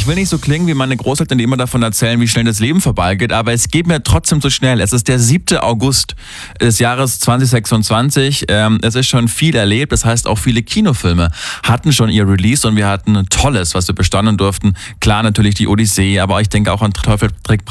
Ich will nicht so klingen wie meine Großeltern, die immer davon erzählen, wie schnell das Leben vorbeigeht, aber es geht mir trotzdem so schnell. Es ist der 7. August des Jahres 2026. Es ist schon viel erlebt, das heißt auch viele Kinofilme hatten schon ihr Release und wir hatten Tolles, was wir bestaunen durften. Klar natürlich die Odyssee, aber ich denke auch an Teufel trägt